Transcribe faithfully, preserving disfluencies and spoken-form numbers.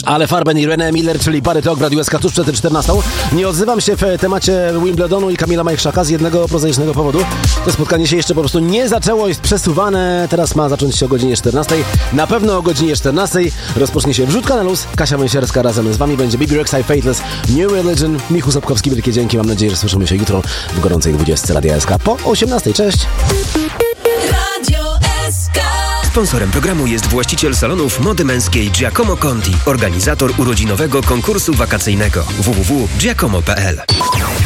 Ale Farben i René Miller, czyli Party Talk w Radiu S K tuż przed czternastą. Nie odzywam się w temacie Wimbledonu i Kamila Majchrzaka z jednego prozaicznego powodu. To spotkanie się jeszcze po prostu nie zaczęło, jest przesuwane. Teraz ma zacząć się o godzinie czternastej. Na pewno o godzinie czternastej rozpocznie się wrzutka na luz. Kasia Wąsierska razem z wami będzie Bibi Rexha i Faithless, New Religion. Michu Sobkowski, wielkie dzięki. Mam nadzieję, że słyszymy się jutro w gorącej dwudziestce Radia S K po osiemnastej. Cześć! Radio S K. Sponsorem programu jest właściciel salonów mody męskiej Giacomo Conti, organizator urodzinowego konkursu wakacyjnego w w w kropka giacomo kropka p l.